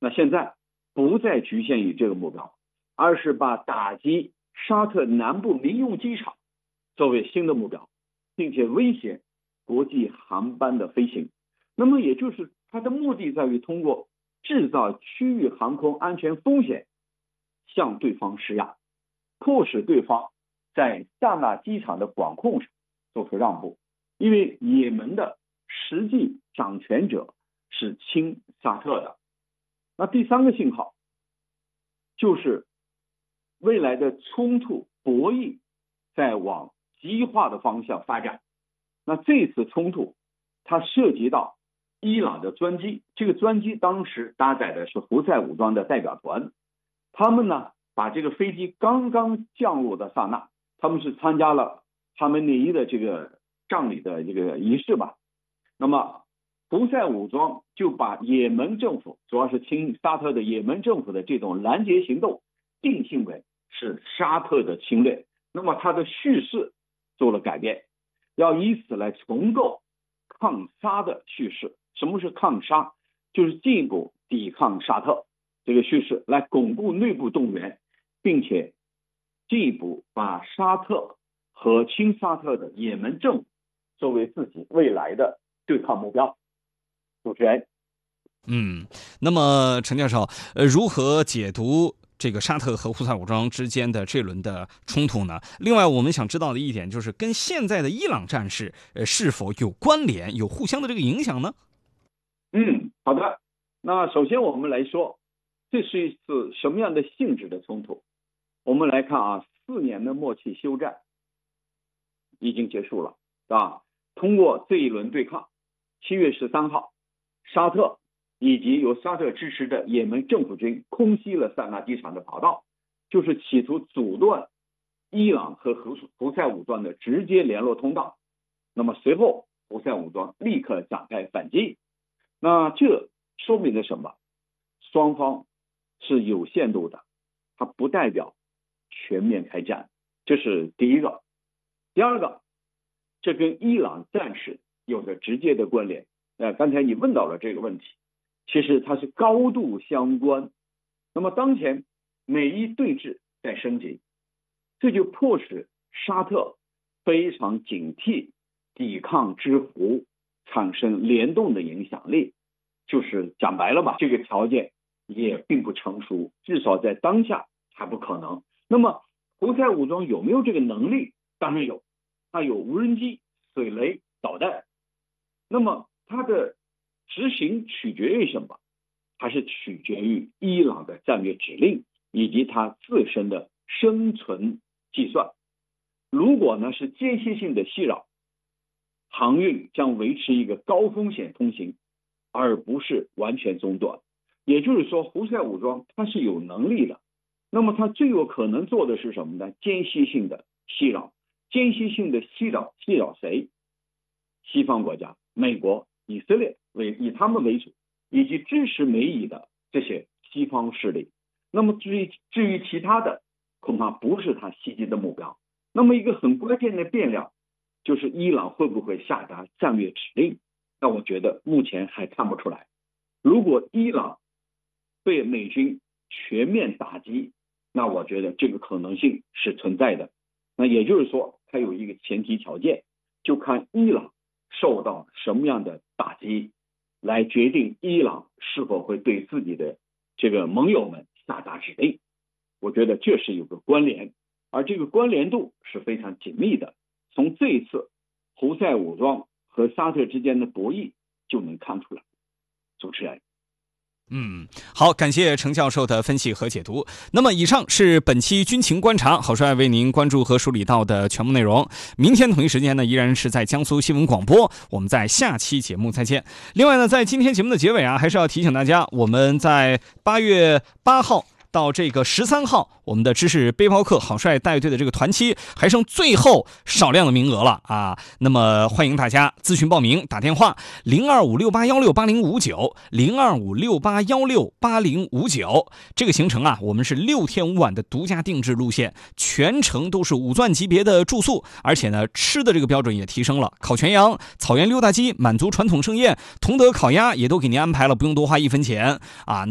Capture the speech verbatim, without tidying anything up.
那现在不再局限于这个目标，而是把打击沙特南部民用机场作为新的目标，并且威胁国际航班的飞行。那么也就是它的目的在于通过制造区域航空安全风险，向对方施压，迫使对方在萨那机场的管控上做出让步。因为也门的实际掌权者是亲沙特的。那第三个信号就是未来的冲突博弈在往激化的方向发展。那这次冲突它涉及到伊朗的专机，这个专机当时搭载的是胡塞武装的代表团，他们呢把这个飞机刚刚降落的刹那，他们是参加了哈梅内伊的这个葬礼的这个仪式吧。那么胡塞武装就把也门政府，主要是亲沙特的也门政府的这种拦截行动定性为是沙特的侵略，那么它的叙事做了改变，要以此来重构抗沙的叙事。什么是抗沙？就是进一步抵抗沙特这个叙事，来巩固内部动员，并且进一步把沙特和亲沙特的也门政府作为自己未来的对抗目标。主持人， 嗯，那么陈教授，呃，如何解读这个沙特和胡塞武装之间的这轮的冲突呢？另外，我们想知道的一点就是，跟现在的伊朗战事，呃，是否有关联，有互相的这个影响呢？ 嗯，好的。那首先我们来说，这是一次什么样的性质的冲突？我们来看啊，四年的默契休战已经结束了，啊，通过这一轮对抗，七月十三号。沙特以及由沙特支持的也门政府军空袭了萨那机场的跑道，就是企图阻断伊朗和胡塞武装的直接联络通道。那么随后胡塞武装立刻展开反击。那这说明了什么？双方是有限度的，它不代表全面开战，这是第一个。第二个，这跟伊朗战事有着直接的关联。呃，刚才你问到了这个问题，其实它是高度相关。那么当前美伊对峙在升级，这就迫使沙特非常警惕抵抗之狐产生联动的影响力。就是讲白了吧，这个条件也并不成熟，至少在当下还不可能。那么胡塞武装有没有这个能力？当然有，它有无人机、水雷、导弹。那么它的执行取决于什么？还是取决于伊朗的战略指令以及它自身的生存计算。如果呢是间歇性的袭扰，航运将维持一个高风险通行，而不是完全中断。也就是说，胡塞武装它是有能力的，那么它最有可能做的是什么呢？间歇性的袭扰。间歇性的袭扰，袭扰谁？西方国家，美国、以色列为以他们为主，以及支持美以的这些西方势力。那么至于至于其他的，恐怕不是他袭击的目标。那么一个很关键的变量就是伊朗会不会下达战略指令？那我觉得目前还看不出来。如果伊朗被美军全面打击，那我觉得这个可能性是存在的。那也就是说，它有一个前提条件，就看伊朗受到什么样的打击，来决定伊朗是否会对自己的这个盟友们下达指令。我觉得这是有个关联，而这个关联度是非常紧密的。从这一次胡塞武装和沙特之间的博弈就能看出来。主持人。 嗯，好，感谢程教授的分析和解读。那么以上是本期军情观察，郝帅为您关注和梳理到的全部内容。明天同一时间呢，依然是在江苏新闻广播，我们在下期节目再见。另外呢，在今天节目的结尾啊，还是要提醒大家，我们在八月八号到这个十三号，我们的知识背包客郝帅带队的这个团期还剩最后少量的名额了啊！那么欢迎大家咨询报名，打电话零二五六八幺六八零五九零二五六八幺六八零五九。这个行程啊，我们是六天五晚的独家定制路线，全程都是五钻级别的住宿，而且呢，吃的这个标准也提升了，烤全羊、草原溜达鸡、满族传统盛宴、同德烤鸭也都给您安排了，不用多花一分钱啊。